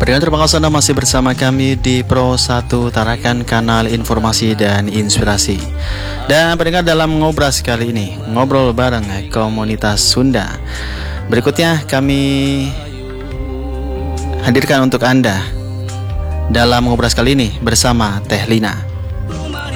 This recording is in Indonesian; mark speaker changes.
Speaker 1: Pendengar, terima kasih Anda masih bersama kami di Pro 1 Tarakan, kanal informasi dan inspirasi. Dan pendengar, dalam ngobras kali ini, ngobrol bareng komunitas Sunda, berikutnya kami hadirkan untuk Anda dalam ngobras kali ini bersama Teh Lina.